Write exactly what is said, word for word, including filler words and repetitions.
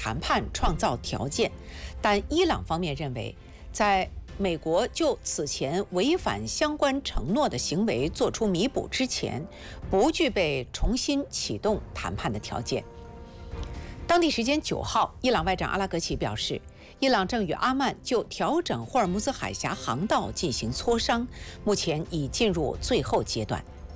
谈判创造条件，但伊朗方面认为，在美国就此前违反相关承诺的行为作出弥补之前，不具备重新启动谈判的条件。当地时间九号，伊朗外长阿拉格齐表示，伊朗正与阿曼就调整霍尔木兹海峡航道进行磋商，目前已进入最后阶段。